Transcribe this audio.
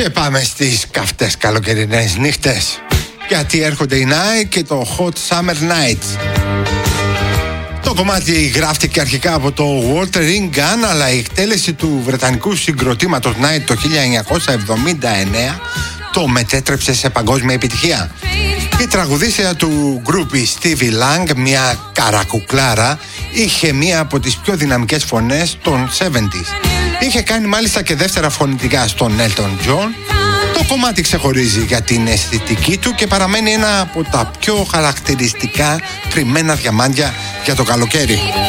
Και πάμε στις καυτές καλοκαιρινές νύχτες, γιατί έρχονται οι Nike και το Hot Summer Nights. Το κομμάτι γράφτηκε αρχικά από το Walter Ringan, αλλά η εκτέλεση του βρετανικού συγκροτήματος Night το 1979 το μετέτρεψε σε παγκόσμια επιτυχία. Η τραγουδίστρια του γκρουπι Stevie Lang, μια καρακουκλάρα, είχε μία από τις πιο δυναμικές φωνές των 70s. Είχε κάνει μάλιστα και δεύτερα φωνητικά στον Elton John. Το κομμάτι ξεχωρίζει για την αισθητική του και παραμένει ένα από τα πιο χαρακτηριστικά τριμμένα διαμάντια για το καλοκαίρι.